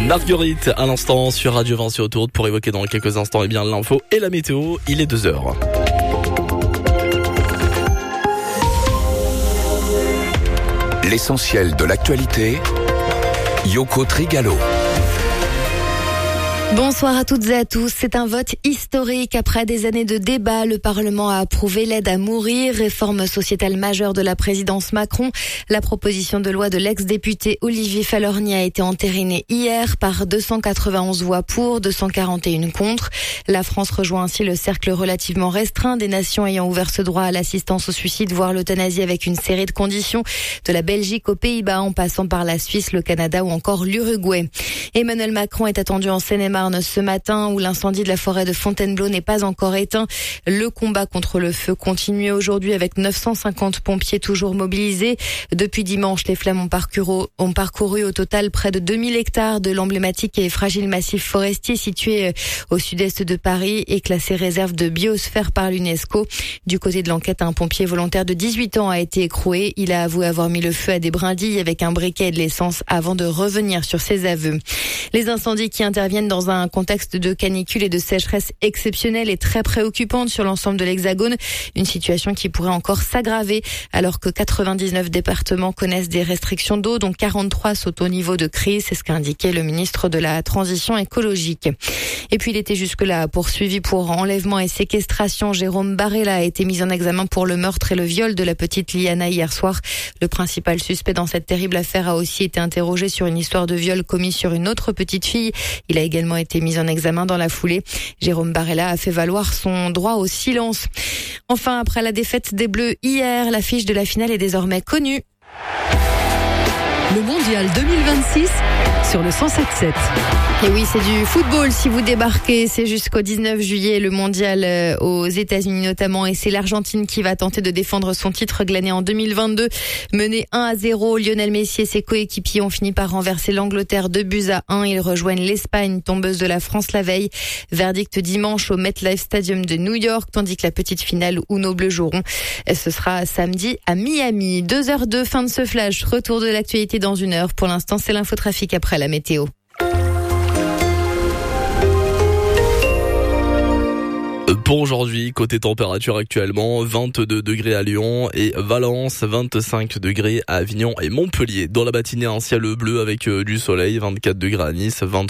Marguerite à l'instant sur Radio 20 sur Autoroute pour évoquer dans quelques instants l'info et la météo. Il est 2h. L'essentiel de l'actualité, Yoko Trigalo. Bonsoir à toutes et à tous. C'est un vote historique. Après des années de débats, le Parlement a approuvé l'aide à mourir, réforme sociétale majeure de la présidence Macron. La proposition de loi de l'ex-député Olivier Falorni a été entérinée hier par 291 voix pour, 241 contre. La France rejoint ainsi le cercle relativement restreint des nations ayant ouvert ce droit à l'assistance au suicide, voire l'euthanasie avec une série de conditions, de la Belgique aux Pays-Bas en passant par la Suisse, le Canada ou encore l'Uruguay. Emmanuel Macron est attendu en Seine-et-Marne ce matin où l'incendie de la forêt de Fontainebleau n'est pas encore éteint. Le combat contre le feu continue aujourd'hui avec 950 pompiers toujours mobilisés. Depuis dimanche, les flammes ont parcouru au total près de 2000 hectares de l'emblématique et fragile massif forestier situé au sud-est de Paris et classé réserve de biosphère par l'UNESCO. Du côté de l'enquête, un pompier volontaire de 18 ans a été écroué. Il a avoué avoir mis le feu à des brindilles avec un briquet et de l'essence avant de revenir sur ses aveux. Les incendies qui interviennent dans un contexte de canicule et de sécheresse exceptionnelle est très préoccupante sur l'ensemble de l'Hexagone. Une situation qui pourrait encore s'aggraver alors que 99 départements connaissent des restrictions d'eau, dont 43 sont au niveau de crise. C'est ce qu'a indiqué le ministre de la Transition écologique. Et puis il était jusque-là poursuivi pour enlèvement et séquestration. Jérôme Barella a été mis en examen pour le meurtre et le viol de la petite Liana hier soir. Le principal suspect dans cette terrible affaire a aussi été interrogé sur une histoire de viol commis sur une autre petite fille. Il a également été mis en examen dans la foulée. Jérôme Barella a fait valoir son droit au silence. Enfin, après la défaite des Bleus hier, l'affiche de la finale est désormais connue. Le Mondial 2026 sur le 107.7. Et oui, c'est du football si vous débarquez. C'est jusqu'au 19 juillet le Mondial aux États-Unis notamment. Et c'est l'Argentine qui va tenter de défendre son titre glané en 2022. Mené 1-0, Lionel Messi et ses coéquipiers ont fini par renverser l'Angleterre 2-1. Ils rejoignent l'Espagne, tombeuse de la France la veille. Verdict dimanche au MetLife Stadium de New York, tandis que la petite finale où nos Bleus joueront, ce sera samedi à Miami. 2h02, fin de ce flash. Retour de l'actualité dans une heure. Pour l'instant, c'est l'infotrafic après la météo. Pour aujourd'hui, côté température actuellement, 22 degrés à Lyon et Valence, 25 degrés à Avignon et Montpellier. Dans la matinée, un ciel bleu avec du soleil, 24 degrés à Nice, 23